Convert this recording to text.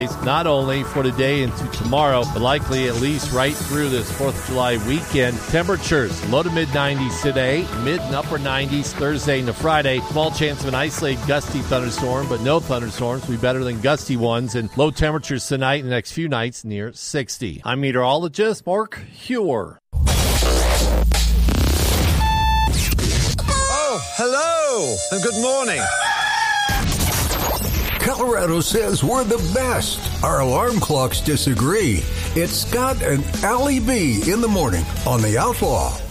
not only for today into tomorrow, but likely at least right through this 4th of July weekend. Temperatures low to mid-90s today, mid and upper 90s Thursday into Friday. Small chance of an isolated gusty thunderstorm, but no thunderstorms will be better than gusty ones. And low temperatures tonight and the next few nights near 60. I'm meteorologist Mark Huer. Oh, hello and good morning. Colorado says we're the best. Our alarm clocks disagree. It's Scott and Allie B in the morning on The Outlaw.